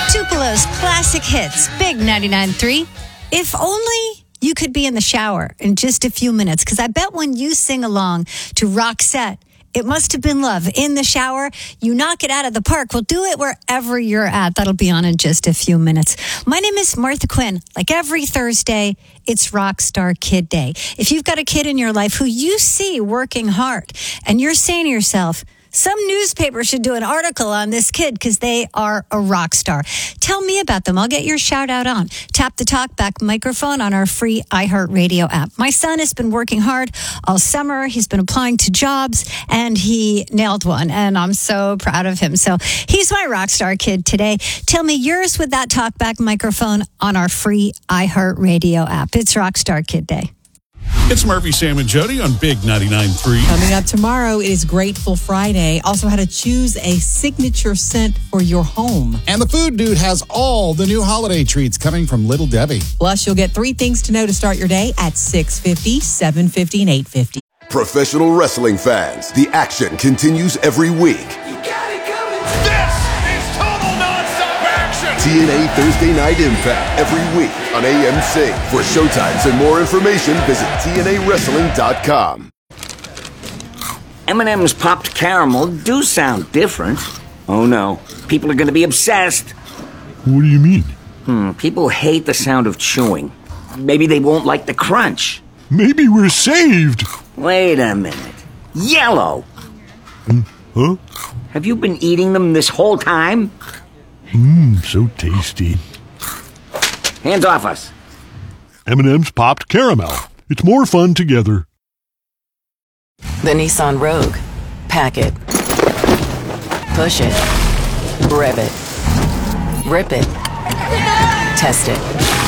Tupelo's classic hits, Big 99.3. If only you could be in the shower in just a few minutes, because I bet when you sing along to Roxette, it must have been love. In the shower, you knock it out of the park. We'll do it wherever you're at. That'll be on in just a few minutes. My name is Martha Quinn. Like every Thursday, it's Rockstar Kid Day. If you've got a kid in your life who you see working hard and you're saying to yourself, some newspaper should do an article on this kid because they are a rock star. Tell me about them. I'll get your shout out on. Tap the talkback microphone on our free iHeartRadio app. My son has been working hard all summer. He's been applying to jobs and he nailed one. And I'm so proud of him. So he's my rock star kid today. Tell me yours with that talkback microphone on our free iHeartRadio app. It's Rockstar Kid Day. It's Murphy, Sam, and Jody on Big 99.3. Coming up tomorrow, it is Grateful Friday. Also, how to choose a signature scent for your home. And the Food Dude has all the new holiday treats coming from Little Debbie. Plus, you'll get 3 things to know to start your day at 6:50, 7:50, and 8:50. Professional wrestling fans, the action continues every week. TNA Thursday Night Impact every week on AMC. For showtimes and more information, visit TNAWrestling.com. M&M's popped caramel do sound different. Oh no, people are going to be obsessed. What do you mean? People hate the sound of chewing. Maybe they won't like the crunch. Maybe we're saved. Wait a minute. Yellow! Huh? Have you been eating them this whole time? So tasty. Hands off us. M&M's popped caramel. It's more fun together. The Nissan Rogue. Pack it. Push it. Rev it. Rip it. Test it.